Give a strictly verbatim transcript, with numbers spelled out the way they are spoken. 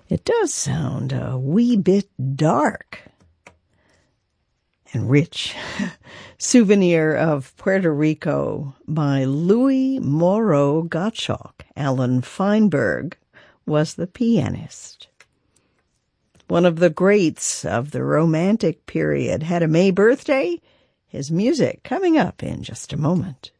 It does sound a wee bit dark and rich. Souvenir of Puerto Rico by Louis Moreau Gottschalk. Alan Feinberg was the pianist. One of the greats of the Romantic period had a May birthday. His music coming up in just a moment.